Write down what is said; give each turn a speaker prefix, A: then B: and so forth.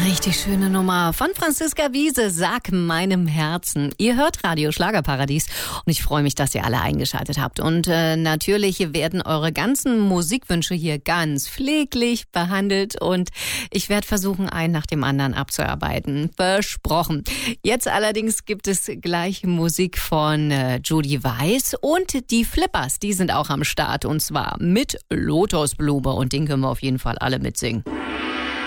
A: Richtig schöne Nummer von Franziska Wiese, Sag meinem Herzen. Ihr hört Radio Schlagerparadies und ich freue mich, dass ihr alle eingeschaltet habt. Und natürlich werden eure ganzen Musikwünsche hier ganz pfleglich behandelt und ich werde versuchen, einen nach dem anderen abzuarbeiten. Versprochen. Jetzt allerdings gibt es gleich Musik von Judy Weiss und die Flippers, die sind auch am Start und zwar mit Lotusblume und den können wir auf jeden Fall alle mitsingen.